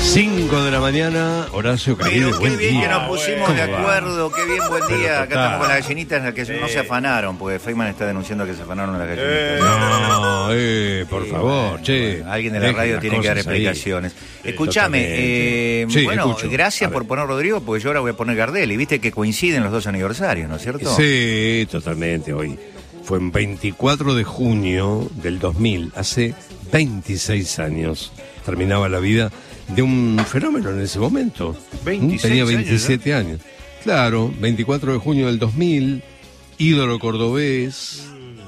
5 de la mañana, Horacio Caride, Pero buen qué bien día. que nos pusimos de acuerdo, qué bien, buen día. Acá total. estamos con las gallinitas que no se afanaron, porque Feynman está denunciando que se afanaron las gallinitas. No, por favor, che. Bueno, alguien de la dejen radio las tiene que dar cosas ahí. explicaciones. Escúchame, totalmente. Sí, bueno, escucho. gracias A por ver. poner Rodrigo, porque yo ahora voy a poner Gardel. Y viste que coinciden los dos aniversarios, ¿no es cierto? Sí, totalmente, hoy. Fue en 24 de junio del 2000, hace 26 años, terminaba la vida de un fenómeno en ese momento. 26 Tenía años, 27 años. Claro, 24 de junio del 2000, ídolo cordobés,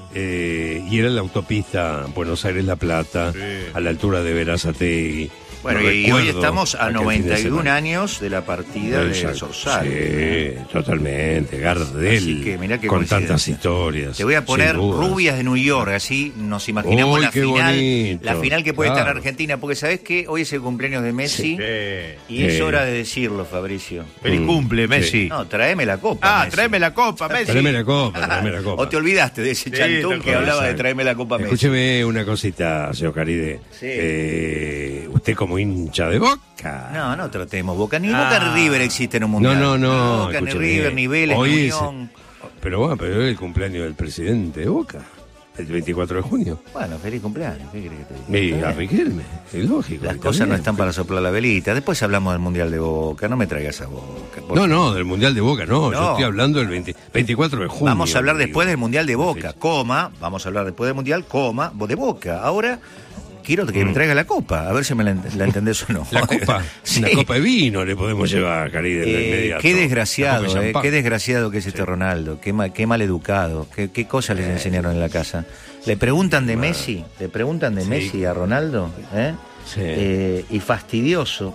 y era la autopista Buenos Aires-La Plata, a la altura de Berazategui. Bueno, Lo y hoy recuerdo estamos a aquel fin de 91 semana. años de la partida de Exacto. Sorsal. Sí, totalmente. Gardel, Así que mirá qué con coincidencia. tantas historias. Te voy a poner sin dudas. Rubias de New York, así nos imaginamos Uy, la qué final, bonito. la final que puede estar Claro. Argentina, porque sabés que hoy es el cumpleaños de Messi y Sí. es hora de decirlo, Fabricio. Feliz cumple, Messi. No, tráeme la copa. Messi. Tráeme la copa, Messi. Tráeme la copa, tráeme la copa. O te olvidaste de ese Sí, chantón tal que cual, hablaba de exacto. tráeme la copa Messi. Escúcheme una cosita, señor Caride. Sí. Usted como hincha de Boca. No tratemos Boca. Ni Boca ni River existe en un mundial. No. Ni Boca, ni escúcheme. River, ni Vélez, Hoy ni es- Unión. pero es el cumpleaños del presidente de Boca, el 24 de junio. Bueno, feliz cumpleaños. ¿Qué querés que te diga? Y Está a bien. Riquelme, es lógico. Las está cosas no bien. están para soplar la velita. Después hablamos del mundial de Boca. No me traigas a Boca. por No, del Mundial de Boca, no. Yo No. estoy hablando del 24 de junio. Vamos a hablar digo. después del Mundial de Boca, Sí. vamos a hablar después del Mundial, de Boca. Ahora quiero que me traiga la copa, a ver si me la entendés o no. La copa, Sí. una copa de vino le podemos llevar, Caride, de inmediato. Qué Una desgraciado, copa de champán. qué desgraciado que es este Ronaldo, qué mal educado, qué cosas les enseñaron en la casa. ¿Le preguntan de Messi? ¿Le preguntan de Sí. Messi a Ronaldo? Sí. Y fastidioso,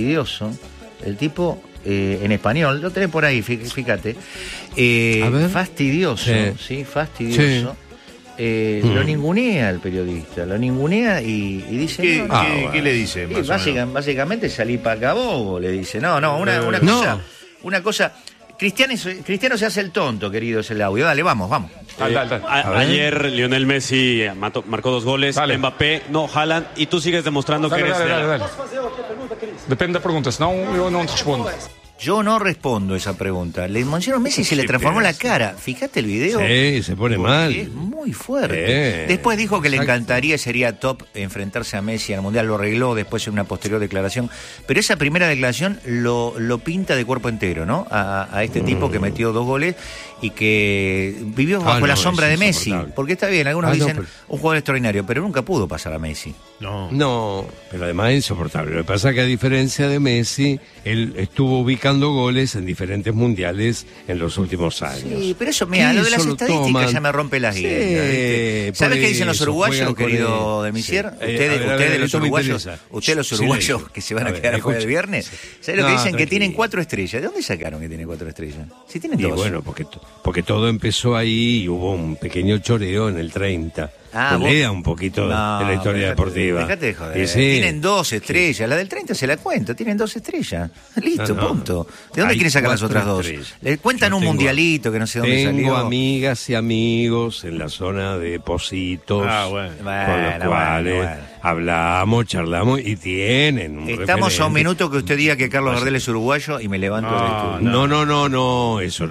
el tipo... en español, lo tenés por ahí, fíjate. A ver. Fastidioso, Sí. fastidioso. Lo ningunea el periodista, lo ningunea y dice... ¿Qué, no, qué- bueno. qué le dice? sí, más o menos? básicamente salí para acá bobo, le dice. No, una No. cosa... Una cosa... Cristiano se hace el tonto, querido, es el audio. Dale, vamos. Dale. ver. Ayer Lionel Messi marcó 2 goles, Dale. Mbappé, no, Haaland, y tú sigues demostrando que eres... Dale. Depende da pergunta, senão eu não te respondo. Yo no respondo esa pregunta. Le mencionó Messi y se le transformó la cara. Fíjate el video. Sí, se pone mal. Es muy fuerte. Sí. Después dijo que le Exacto. encantaría, sería top enfrentarse a Messi al Mundial. Lo arregló después en una posterior declaración. Pero esa primera declaración lo pinta de cuerpo entero, ¿no? A este tipo que metió 2 goles y que vivió bajo la no, sombra es de Messi. insoportable. Porque está bien, algunos No, dicen pero- un jugador extraordinario, pero nunca pudo pasar a Messi. No, pero además es insoportable. Lo que pasa es que a diferencia de Messi, él estuvo ubicando goles en diferentes mundiales en los últimos años. Sí, pero eso, mira, Y lo de las eso lo estadísticas toman. ya me rompe las Sí, guindas, ¿viste? por ¿Sabes qué dicen los eso, uruguayos, juegan con querido él. Delmisier? Sí. Ustedes, A ver, los esto me uruguayos, interesa. ustedes los uruguayos Silencio. que se van a, A ver, quedar afuera el escucha. viernes, ¿sabes lo No, que dicen? Que tranquilo. tienen 4 estrellas. ¿De dónde sacaron que tienen 4 estrellas? Si tienen Y 2. bueno, porque todo empezó ahí y hubo un pequeño choreo en el 30. Lea un poquito de la historia deportiva. Dejate de joder. Y sí. Tienen 2 estrellas. La del 30 se la cuento. Tienen 2 estrellas. Listo, No. punto. ¿De dónde Hay quieren sacar las 4 otras 2? estrellas. Le cuentan Yo un tengo- mundialito que no sé dónde Tengo salió. amigas y amigos en la zona de Positos, Bueno. con Bueno, los cuales bueno. hablamos, charlamos y tienen un Estamos a un referente. minuto que usted diga que Carlos Gardel es uruguayo y me levanto del estudio. No, eso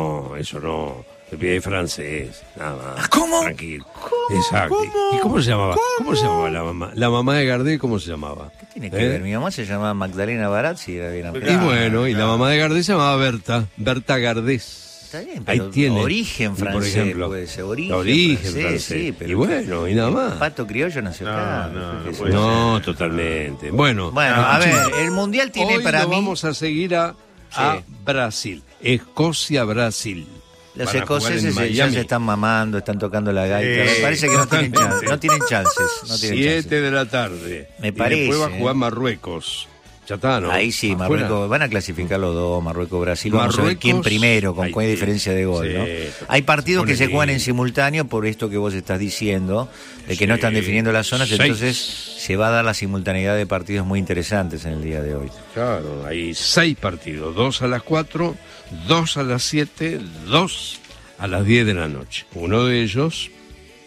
no. Se pide francés, nada más. ¿Cómo? Tranquilo. Exacto. ¿Y cómo se llamaba? ¿Cómo se llamaba la mamá? La mamá de Gardel, ¿cómo se llamaba? ¿Qué tiene que ver? Mi mamá se llamaba Magdalena Barazzi y era bien Y bueno, y la mamá de Gardel se llamaba Berta Gardés. Está bien, Ahí pero tiene. origen Y, por francés, ejemplo, puede ser origen francés, sí, pero y bueno, y nada el más. pato criollo nació acá. No, totalmente. Bueno, A ver, el mundial tiene hoy para lo mí... vamos a seguir a Brasil. Escocia-Brasil. Los Van a jugar en escoceses ya Miami. se están mamando, están tocando la gaita. Me parece que no tienen chances. No tienen chances. 7 de la tarde. Me Y parece, después va a jugar Marruecos. Ya está, ¿no? Ahí sí, Afuera. Marruecos, van a clasificar los dos, Marruecos-Brasil, vamos a ver Marruecos, quién primero, con ahí cuál sí, diferencia de gol, sí, ¿no? Hay partidos que pone se juegan en lindo. simultáneo por esto que vos estás diciendo, de que no están definiendo las zonas, 6. entonces se va a dar la simultaneidad de partidos muy interesantes en el día de hoy. Claro, hay 6 partidos, 2 a las 4, 2 a las 7, 2 a las 10 de la noche. Uno de ellos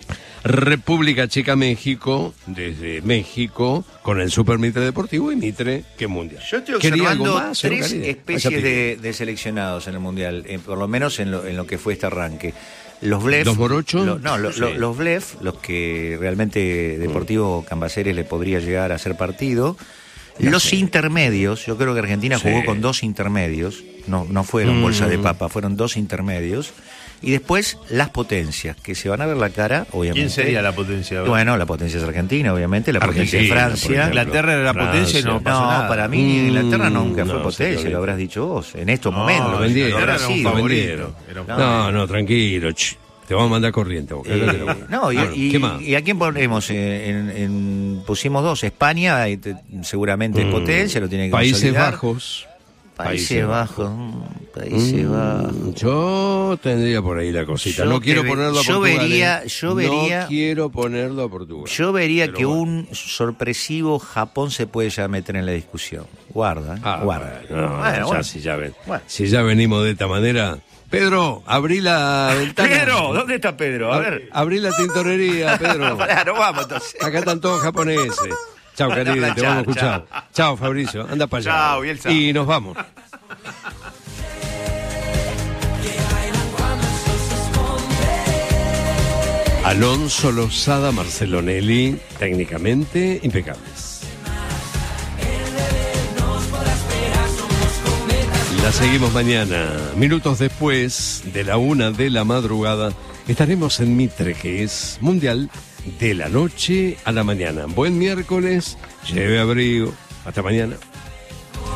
República Checa, México, desde México, con el Super Mitre Deportivo y Mitre, que Mundial. Yo estoy ¿Quería algo observando más, señor 3 Caride? especies de seleccionados en el Mundial, por lo menos en lo que fue este arranque. Los blef, ¿Los morochos? Los blef, los que realmente Deportivo Cambaceres le podría llegar a hacer partido. Los intermedios, yo creo que Argentina jugó con 2 intermedios, no fueron bolsa de papa, fueron 2 intermedios. Y después las potencias, que se van a ver la cara, obviamente. ¿Quién sería la potencia? Bueno, la potencia es Argentina, obviamente, la potencia es Francia. Inglaterra era la potencia y no pasó nada. Para mí Inglaterra nunca fue potencia, lo habrás dicho vos, en estos momentos. Lo vendieron, Habrá era un sido. favorito. No, tranquilo, te vamos a mandar corriente. ¿Y a quién ponemos? Pusimos 2, España, seguramente es potencia, lo tiene que Países consolidar. Bajos. Países Bajos. Países Bajos. Yo tendría por ahí la cosita. No quiero ponerlo a Portugal. No quiero ponerlo a Portugal. Yo vería que un sorpresivo Japón se puede ya meter en la discusión. Guarda. Bueno. Si ya venimos de esta manera. Pedro, abrí la ventana. Pedro, ¿dónde está Pedro? A ver. Abrí la tintorería, Pedro. Claro, vamos entonces. Acá están todos japoneses. Chao, Caride, te vamos a escuchar. Chao, Fabricio, anda para allá. Chao, Bielsa. Y nos vamos. Alonso Lozada, Marcelo Nelly, técnicamente impecables. La seguimos mañana. Minutos después de la 1 de la madrugada, estaremos en Mitre, que es Mundial de la noche a la mañana. Buen miércoles, lleve abrigo. Hasta mañana.